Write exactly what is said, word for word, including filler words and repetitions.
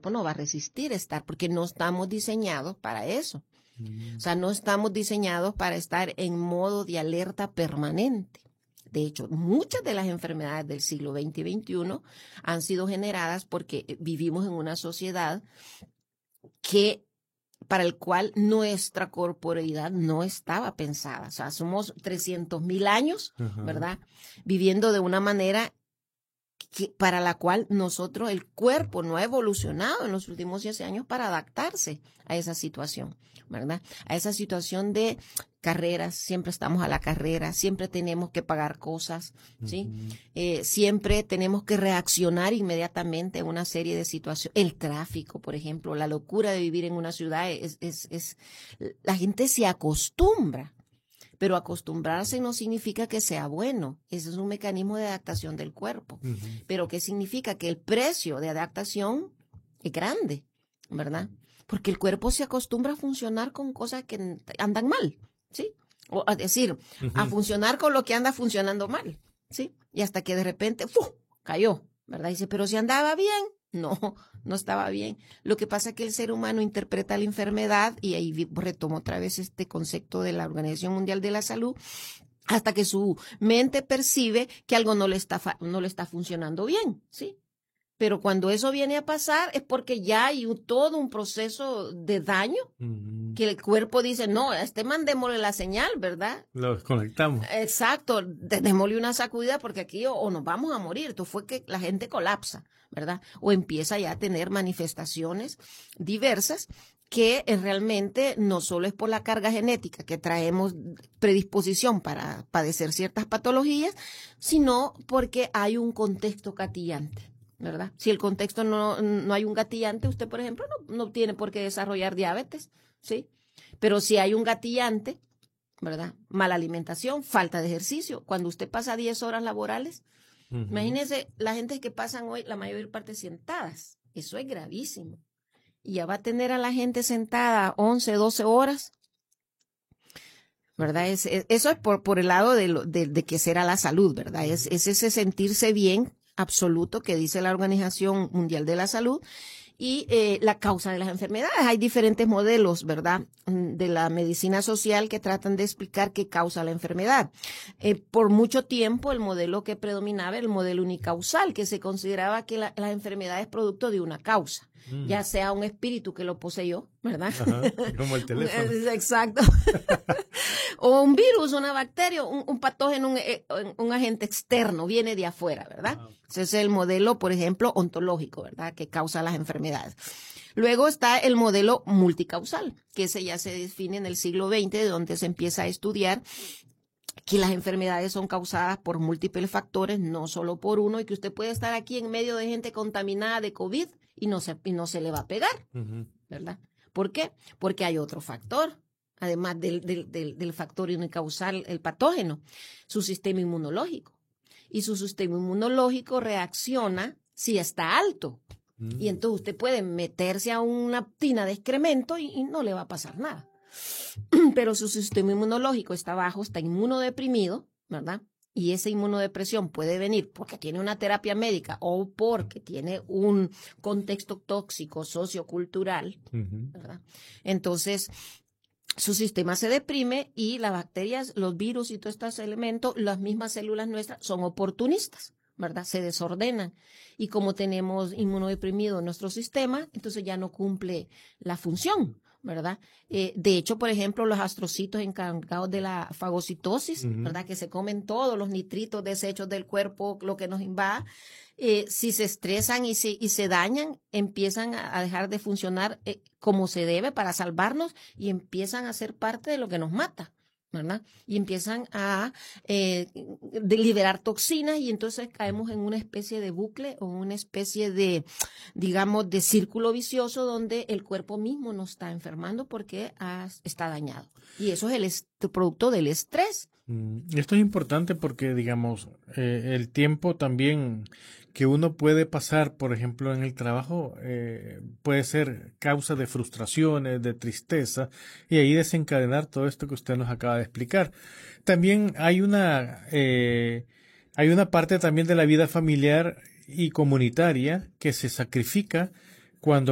cuerpo no va a resistir estar, porque no estamos diseñados para eso. Mm. O sea, no estamos diseñados para estar en modo de alerta permanente. De hecho, muchas de las enfermedades del siglo veinte y veintiuno han sido generadas porque vivimos en una sociedad que, para el cual nuestra corporeidad no estaba pensada. O sea, somos trescientos mil años, uh-huh. ¿verdad? Viviendo de una manera que, para la cual nosotros, el cuerpo no ha evolucionado en los últimos diez años para adaptarse a esa situación, ¿verdad? A esa situación de carreras, siempre estamos a la carrera, siempre tenemos que pagar cosas, ¿sí? Uh-huh. Eh, siempre tenemos que reaccionar inmediatamente a una serie de situaciones. El tráfico, por ejemplo, la locura de vivir en una ciudad, es, es, es la gente se acostumbra. Pero acostumbrarse no significa que sea bueno. Ese es un mecanismo de adaptación del cuerpo. Uh-huh. Pero ¿qué significa? Que el precio de adaptación es grande, ¿verdad? Porque el cuerpo se acostumbra a funcionar con cosas que andan mal, ¿sí? O a decir, uh-huh. a funcionar con lo que anda funcionando mal, ¿sí? Y hasta que de repente, ¡fu! Cayó, ¿verdad? Dice, pero si andaba bien. No, no estaba bien. Lo que pasa es que el ser humano interpreta la enfermedad, y ahí retomo otra vez este concepto de la Organización Mundial de la Salud, hasta que su mente percibe que algo no le está, no le está funcionando bien, ¿sí? Pero cuando eso viene a pasar es porque ya hay un, todo un proceso de daño, uh-huh. que el cuerpo dice, no, a este man démosle la señal, ¿verdad? Lo desconectamos. Exacto, démosle una sacudida porque aquí o, o nos vamos a morir. Esto fue que la gente colapsa, ¿verdad? O empieza ya a tener manifestaciones diversas que realmente no solo es por la carga genética, que traemos predisposición para padecer ciertas patologías, sino porque hay un contexto gatillante, ¿verdad? Si el contexto no, no hay un gatillante, usted, por ejemplo, no, no tiene por qué desarrollar diabetes, ¿sí? Pero si hay un gatillante, ¿verdad? Mala alimentación, falta de ejercicio. Cuando usted pasa diez horas laborales, uh-huh. imagínese la gente que pasan hoy la mayor parte sentadas. Eso es gravísimo. Y ya va a tener a la gente sentada once, doce horas, ¿verdad? Es, es, eso es por, por el lado de, lo, de, de que será la salud, ¿verdad? Es, es ese sentirse bien absoluto que dice la Organización Mundial de la Salud. Y eh, la causa de las enfermedades. Hay diferentes modelos, ¿verdad?, de la medicina social que tratan de explicar qué causa la enfermedad. Eh, por mucho tiempo el modelo que predominaba era el modelo unicausal, que se consideraba que la, la enfermedad es producto de una causa, mm. ya sea un espíritu que lo poseyó, ¿verdad? Ajá, como el teléfono. Exacto. O un virus, una bacteria, un, un patógeno, un, un agente externo, viene de afuera, ¿verdad? Wow. Ese es el modelo, por ejemplo, ontológico, ¿verdad?, que causa las enfermedades. Luego está el modelo multicausal, que ese ya se define en el siglo veinte, de donde se empieza a estudiar que las enfermedades son causadas por múltiples factores, no solo por uno, y que usted puede estar aquí en medio de gente contaminada de COVID y no se, y no se le va a pegar, uh-huh. ¿verdad? ¿Por qué? Porque hay otro factor. Además del, del, del, del factor unicausal, el patógeno, su sistema inmunológico. Y su sistema inmunológico reacciona si está alto. Mm. Y entonces usted puede meterse a una tina de excremento y, y no le va a pasar nada. Pero su sistema inmunológico está bajo, está inmunodeprimido, ¿verdad? Y esa inmunodepresión puede venir porque tiene una terapia médica o porque tiene un contexto tóxico sociocultural, uh-huh. ¿verdad? Entonces, su sistema se deprime y las bacterias, los virus y todos estos elementos, las mismas células nuestras son oportunistas, ¿verdad? Se desordenan. Y como tenemos inmunodeprimido nuestro sistema, entonces ya no cumple la función, ¿verdad? Eh, de hecho, por ejemplo, los astrocitos encargados de la fagocitosis, uh-huh. ¿verdad?, que se comen todos los nitritos desechos del cuerpo, lo que nos invada, eh, si se estresan y se, y se dañan, empiezan a dejar de funcionar eh, como se debe para salvarnos y empiezan a ser parte de lo que nos mata, ¿verdad? Y empiezan a eh, de liberar toxinas y entonces caemos en una especie de bucle o una especie de, digamos, de círculo vicioso donde el cuerpo mismo nos está enfermando porque ha, está dañado. Y eso es el est- producto del estrés. Esto es importante porque, digamos, eh, el tiempo también que uno puede pasar, por ejemplo, en el trabajo, eh, puede ser causa de frustraciones, de tristeza, y ahí desencadenar todo esto que usted nos acaba de explicar. También hay una, eh, hay una parte también de la vida familiar y comunitaria que se sacrifica cuando